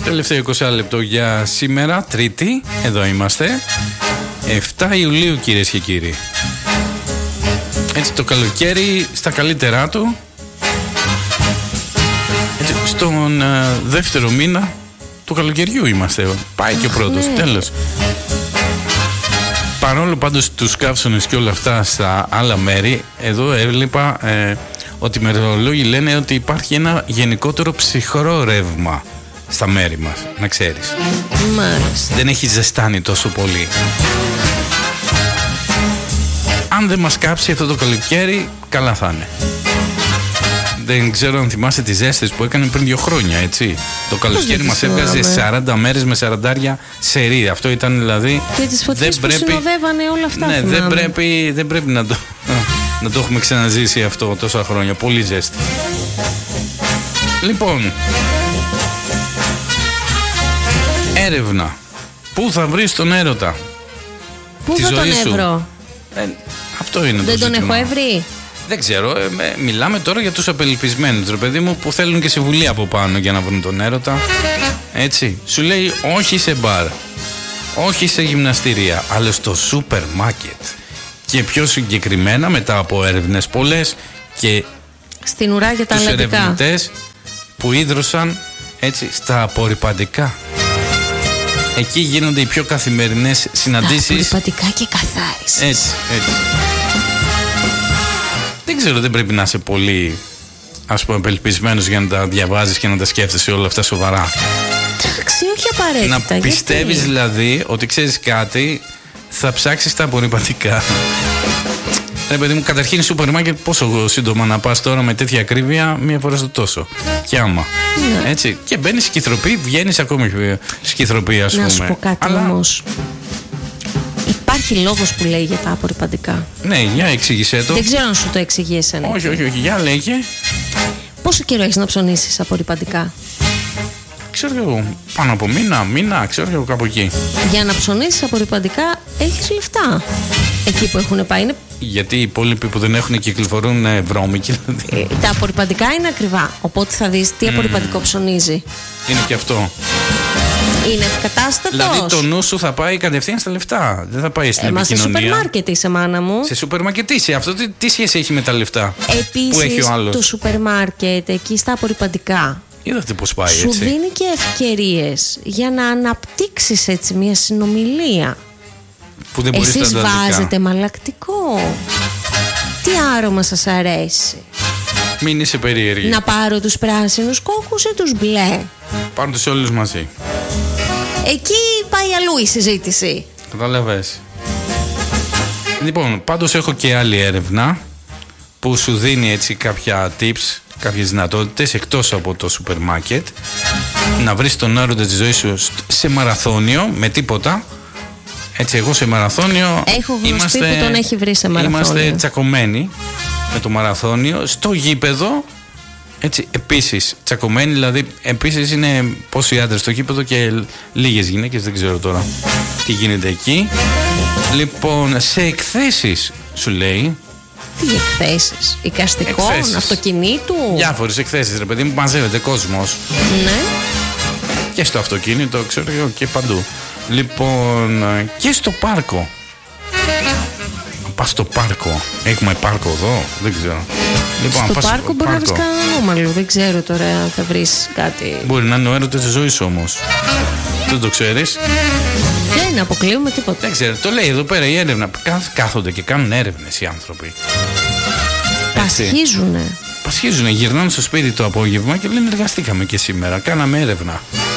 Τελευταίο 20 λεπτό για σήμερα, Τρίτη. Εδώ είμαστε. 7 Ιουλίου, κυρίες και κύριοι. Έτσι, το καλοκαίρι στα καλύτερά του. Έτσι, στον δεύτερο μήνα του καλοκαιριού είμαστε. Πάει και ο πρώτος, τέλος. Παρόλο πάντως τους καύσονες και όλα αυτά στα άλλα μέρη, εδώ έβλεπα ότι οι μετεωρολόγοι λένε ότι υπάρχει ένα γενικότερο ψυχρό ρεύμα στα μέρη μας, να ξέρεις. Μάλιστα. Δεν έχει ζεστάνει τόσο πολύ. Αν δεν μας κάψει αυτό το καλοκαίρι, καλά θα είναι. Δεν ξέρω αν θυμάσαι τις ζέστες που έκανε πριν 2 χρόνια, έτσι. Το καλοκαίρι μας έβγαζε 40 μέρες με 40 σερί. Αυτό ήταν δηλαδή. Και τις φωτιές που συνοδεύανε όλα αυτά. Ναι, δεν πρέπει να το έχουμε ξαναζήσει αυτό τόσα χρόνια. Πολύ ζέστη. Λοιπόν, έρευνα. Πού θα βρεις τον έρωτα? Πού θα τον έβρω? Αυτό είναι δεν το ζήτημα. Δεν τον έχω έβρει. Δεν ξέρω, μιλάμε τώρα για τους απελπισμένους, ρε παιδί μου, που θέλουν και συμβουλή από πάνω για να βρουν τον έρωτα. Έτσι, σου λέει όχι σε μπαρ, όχι σε γυμναστηρία, αλλά στο σούπερ μάρκετ. Και πιο συγκεκριμένα, μετά από έρευνες πολλές και στην ουρά για τα τους αλλαντικά, ερευνητές που ίδρωσαν έτσι στα απορρυπαντικά. Εκεί γίνονται οι πιο καθημερινές συναντήσεις. Απορρυπαντικά και καθάρισης. Έτσι. Δεν ξέρω, δεν πρέπει να είσαι πολύ, ας πούμε, απελπισμένος για να τα διαβάζεις και να τα σκέφτεσαι όλα αυτά σοβαρά. Εντάξει, όχι απαραίτητα. Να πιστεύεις δηλαδή ότι ξέρεις κάτι, θα ψάξεις τα απορρυπαντικά. Ρε παιδί μου, καταρχήν σούπερ μάρκετ πόσο σύντομα να πας τώρα με τέτοια ακρίβεια, μία φορά στο τόσο. Και άμα. Ναι. Έτσι. Και μπαίνεις σκυθροπή, βγαίνεις ακόμη σκυθροπή, ας πούμε. Να σου πω κάτι όμως. Υπάρχει λόγος που λέει για τα απορρυπαντικά. Ναι, για εξήγησέ το. Δεν ξέρω αν σου το εξηγεί εσένα. Όχι, για λέγε. Πόσο καιρό έχεις να ψωνίσεις απορρυπαντικά? Ξέρω εγώ, πάνω από μήνα, ξέρω εγώ, κάπου εκεί. Για να ψωνίσεις απορρυπαντικά έχεις λεφτά. Εκεί που έχουν πάει είναι. Γιατί οι υπόλοιποι που δεν έχουν κυκλοφορούν βρώμικοι. Τα απορρυπαντικά είναι ακριβά. Οπότε θα δεις τι απορρυπαντικό ψωνίζει. Είναι και αυτό. Είναι ευκατάστατος. Δηλαδή το νου σου θα πάει κατευθείαν στα λεφτά. Δεν θα πάει στην επικοινωνία. Μα σε σούπερ μάρκετ είσαι, μάνα μου. Σε σούπερ μάρκετ είσαι. Αυτό τι σχέση έχει με τα λεφτά που έχει ο άλλος? Το σούπερ μάρκετ εκεί στα απορρυπαντικά είδατε πώς πάει, σου έτσι. δίνει και ευκαιρίες για να αναπτύξεις έτσι μια συνομιλία. Που δεν μπορείς. Εσείς βάζετε μαλακτικό? Τι άρωμα σας αρέσει? Μην είσαι περίεργη. Να πάρω τους πράσινους κόκκους ή τους μπλε? Πάρω τους όλους μαζί. Εκεί πάει αλλού η συζήτηση. Καταλαβες. Λοιπόν, πάντως έχω και άλλη έρευνα που σου δίνει έτσι κάποια tips, κάποιες δυνατότητες εκτός από το σούπερ μάρκετ να βρεις τον έρωτα της ζωής σου σε μαραθώνιο με τίποτα. Έτσι, εγώ σε μαραθώνιο. Έχω γνωστή που τον έχει βρει σε μαραθώνιο. Είμαστε τσακωμένοι με το μαραθώνιο στο γήπεδο. Έτσι, επίσης τσακωμένοι, δηλαδή επίσης είναι πόσοι άντρες στο γήπεδο και λίγες γυναίκες, δεν ξέρω τώρα τι γίνεται εκεί. Λοιπόν, σε εκθέσεις σου λέει. Τι εκθέσεις? Εικαστικών, αυτοκινήτου? Διάφορες εκθέσεις, ρε παιδί μου, μαζεύεται κόσμος. Ναι. Και στο αυτοκίνητο, ξέρω εγώ, και παντού. Λοιπόν, και στο πάρκο. Πας στο πάρκο. Έχουμε πάρκο εδώ, δεν ξέρω. Λοιπόν, στο πάρκο μπορεί να βρεις κανένα ανώμαλο. Δεν ξέρω τώρα αν θα βρεις κάτι. Μπορεί να είναι ο έρωτας της ζωής όμως. Δεν το ξέρεις. Δεν αποκλείουμε τίποτα. Δεν ξέρω, το λέει εδώ πέρα η έρευνα. Κάθονται και κάνουν έρευνες οι άνθρωποι. Πασχίζουνε. Γυρνάνε στο σπίτι το απόγευμα και λένε εργαστήκαμε και σήμερα. Κάναμε έρευνα.